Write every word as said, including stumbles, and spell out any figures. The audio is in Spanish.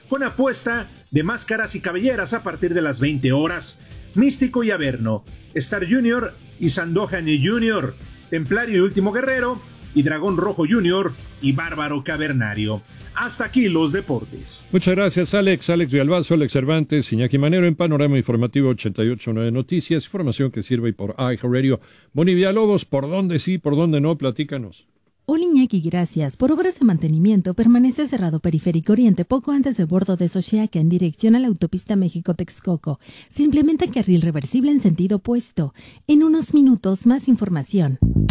con apuesta de máscaras y cabelleras a partir de las veinte horas. Místico y Averno, Star Junior y Sandokan Junior, Templario y Último Guerrero, y Dragón Rojo Junior y Bárbaro Cavernario. Hasta aquí los deportes. Muchas gracias, Alex. Alex Villalbazo, Alex Cervantes, Iñaki Manero en Panorama Informativo ochenta y ocho punto nueve Noticias. Información que sirve por iHeartRadio. Boni Villalobos, ¿por dónde sí, por dónde no? Platícanos. Hola Iñaki, gracias. Por obras de mantenimiento permanece cerrado Periférico Oriente poco antes del bordo de Xochiaca en dirección a la autopista México-Texcoco. Se implementa carril reversible en sentido opuesto. En unos minutos más información.